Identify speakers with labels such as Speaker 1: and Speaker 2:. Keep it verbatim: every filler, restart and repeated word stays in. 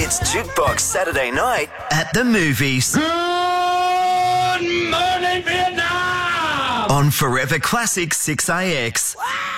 Speaker 1: It's Jukebox Saturday night at the movies.
Speaker 2: Good morning, Vietnam!
Speaker 1: On Forever Classic six A X.